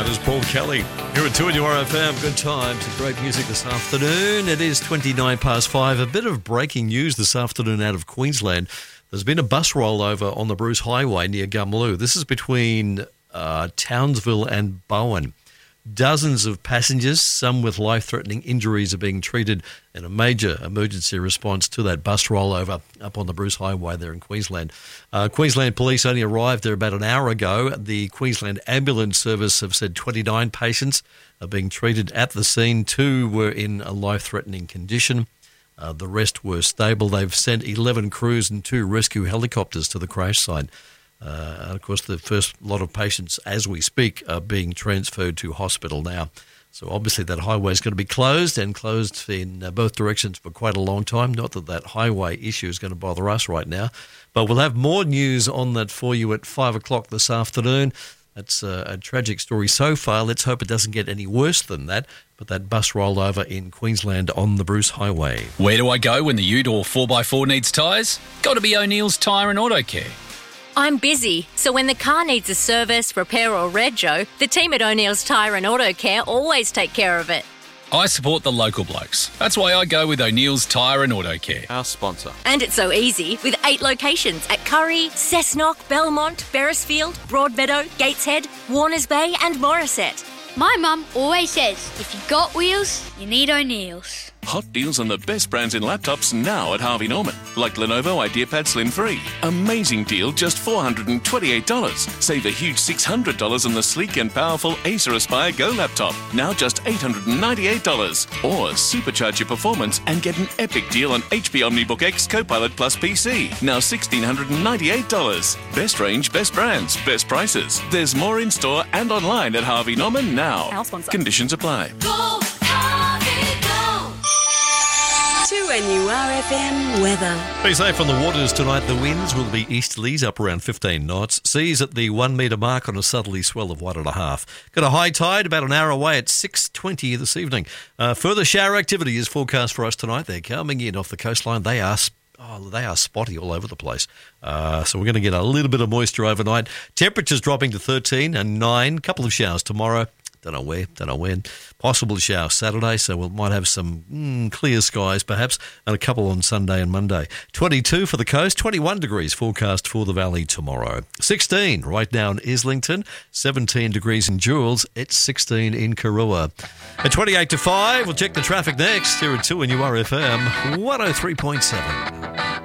That is Paul Kelly. Here at 2NURFM. Good times and great music this afternoon. It is 29 past 5. A bit of breaking news this afternoon out of Queensland. There's been a bus rollover on the Bruce Highway near Gummaloo. This is between Townsville and Bowen. Dozens of passengers, some with life-threatening injuries, are being treated in a major emergency response to that bus rollover up on the Bruce Highway there in Queensland. Queensland Police only arrived there about an hour ago. The Queensland Ambulance Service have said 29 patients are being treated at the scene. 2 were in a life-threatening condition. The rest were stable. They've sent 11 crews and 2 rescue helicopters to the crash site. And of course, the first lot of patients, as we speak, are being transferred to hospital now. So obviously that highway is going to be closed and closed in both directions for quite a long time. Not that that highway issue is going to bother us right now. But we'll have more news on that for you at 5 o'clock this afternoon. That's a tragic story so far. Let's hope it doesn't get any worse than that. But that bus rolled over in Queensland on the Bruce Highway. Where do I go when the ute or 4x4 needs tyres? Got to be O'Neill's Tyre and Auto Care. I'm busy, so when the car needs a service, repair or rego, the team at O'Neill's Tyre and Auto Care always take care of it. I support the local blokes. That's why I go with O'Neill's Tyre and Auto Care. Our sponsor. And it's so easy with 8 locations at Curry, Cessnock, Belmont, Beresfield, Broadmeadow, Gateshead, Warners Bay and Morisset. My mum always says, if you got wheels, you need O'Neill's. Hot deals on the best brands in laptops now at Harvey Norman. Like Lenovo IdeaPad Slim 3. Amazing deal, just $428. Save a huge $600 on the sleek and powerful Acer Aspire Go laptop. Now just $898. Or supercharge your performance and get an epic deal on HP OmniBook X Copilot Plus PC. Now $1,698. Best range, best brands, best prices. There's more in store and online at Harvey Norman now. Our sponsor. Conditions apply. Go, Harvey, go! 2NURFM weather. Be safe on the waters tonight. The winds will be easterlies up around 15 knots. Seas at the 1 metre mark on a southerly swell of 1.5. Got a high tide about an hour away at 6:20 this evening. Further shower activity is forecast for us tonight. They're coming in off the coastline. They are spotty all over the place. So we're going to get a little bit of moisture overnight. Temperatures dropping to 13 and 9. Couple of showers tomorrow. Don't know when. Possible shower Saturday, so we might have some clear skies perhaps, and a couple on Sunday and Monday. 22 for the coast, 21 degrees forecast for the valley tomorrow. 16 right now in Islington, 17 degrees in Jules, it's 16 in Karua. At 28 to 5, we'll check the traffic next here at 2NURFM 103.7.